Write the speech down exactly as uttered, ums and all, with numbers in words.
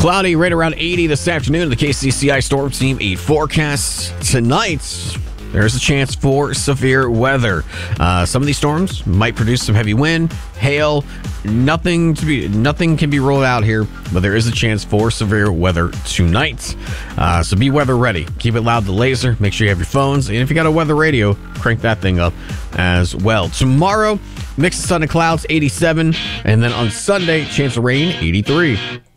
Cloudy, right around eighty this afternoon. The K C C I Storm Team eight forecast. Tonight, there's a chance for severe weather. Uh, some of these storms might produce some heavy wind, hail. Nothing to be, nothing can be ruled out here, but there is a chance for severe weather tonight. Uh, so be weather ready. Keep it loud to laser. Make sure you have your phones, and if you got a weather radio, crank that thing up as well. Tomorrow, mix of sun and clouds, eighty-seven, and then on Sunday, chance of rain, eighty-three.